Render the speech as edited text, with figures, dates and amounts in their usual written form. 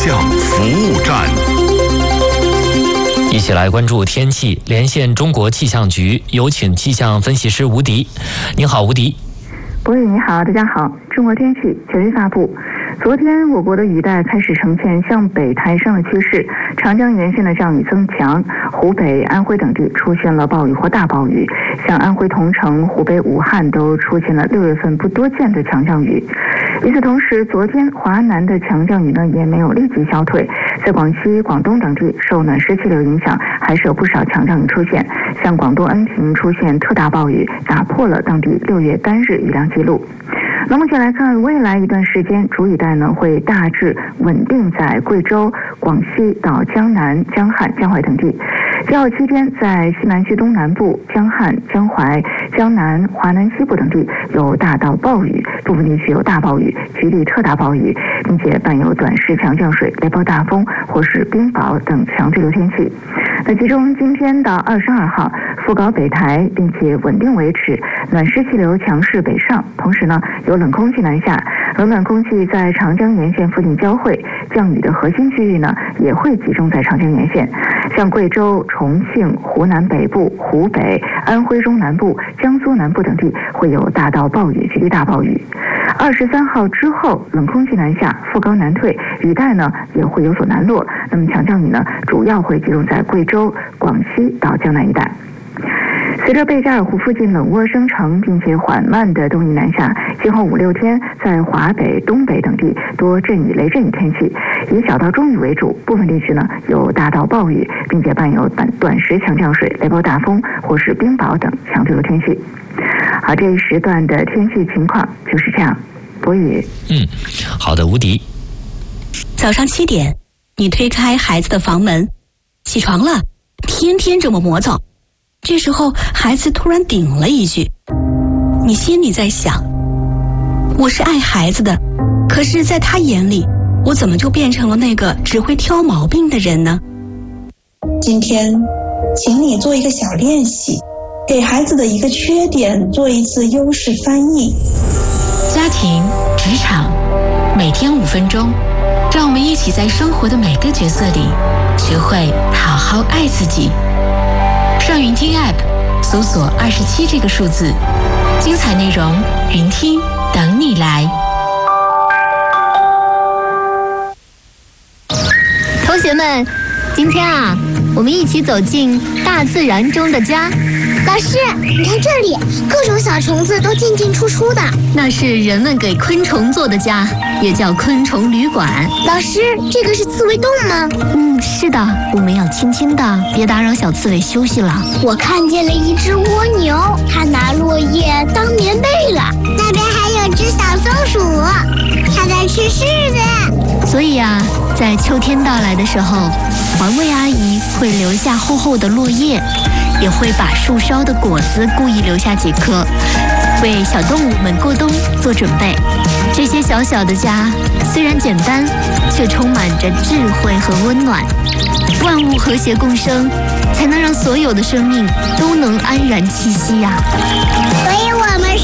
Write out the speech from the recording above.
象服务站。 一起来关注天气，连线中国气象局，有请气象分析师吴迪。您好，吴迪。 博宇你好，大家好。中国天气权威发布。昨天我国的雨带开始呈现向北抬升的趋势，长江沿线的降雨增强，湖北、安徽等地出现了暴雨或大暴雨，像安徽桐城、湖北武汉都出现了6月份不多见的强降雨。与此同时，昨天华南的强降雨呢也没有立即消退，在广西、广东等地受暖湿气流影响，还是有不少强降雨出现，像广东恩平出现特大暴雨，打破了当地6月单日雨量记录。那目前来看，未来一段时间主雨带呢会大致稳定在贵州、广西到江南、江汉、江淮等地。节后期间，在西南区东南部、江汉、江淮、江南、华南西部等地有大到暴雨，部分地区有大暴雨、局地特大暴雨，并且伴有短时强降水、雷暴大风或是冰雹等强对流天气。那其中今天到22号，副高北抬，并且稳定维持，暖湿气流强势北上，同时呢有冷空气南下，冷暖空气在长江沿线附近交汇，降雨的核心区域呢也会集中在长江沿线，像贵州、重庆、湖南北部、湖北、安徽中南部、江苏南部等地会有大到暴雨、局地大暴雨。23号之后，冷空气南下，副高南退，雨带呢也会有所南落，那么强降雨呢主要会集中在贵州、广西到江南一带。随着贝加尔湖附近冷涡生成，并且缓慢的东移南下，今后5、6天在华北、东北等地多阵雨、雷阵雨天气，以小到中雨为主，部分地区呢有大到暴雨，并且伴有短时强降水、雷暴大风或是冰雹等强对流天气。好，这一时段的天气情况就是这样。博宇。 好的，吴迪。 早上7点，你推开孩子的房门，起床了，天天这么磨蹭。这时候孩子突然顶了一句，你心里在想，我是爱孩子的，可是在他眼里，我怎么就变成了那个只会挑毛病的人呢？ 今天请你做一个小练习，给孩子的一个缺点做一次优势翻译。 家庭、职场，每天5分钟，让我们一起在生活的每个角色里学会好好爱自己。上云听 App 搜索27这个数字，精彩内容云听等你来。 同学们，今天我们一起走进大自然中的家。 老师，你看这里，各种小虫子都进进出出的。 那是人们给昆虫做的家，也叫昆虫旅馆。 老师，这个是刺猬洞吗？ 是的，我们要轻轻的，别打扰小刺猬休息了。 我看见了一只蜗牛，它拿落叶当棉被了。那边还有只小松鼠，它在吃柿子。 所以在秋天到来的时候，环卫阿姨会留下厚厚的落叶，也会把树梢的果子故意留下几颗，为小动物们过冬做准备。这些小小的家虽然简单，却充满着智慧和温暖。万物和谐共生，才能让所有的生命都能安然栖息呀。 所以我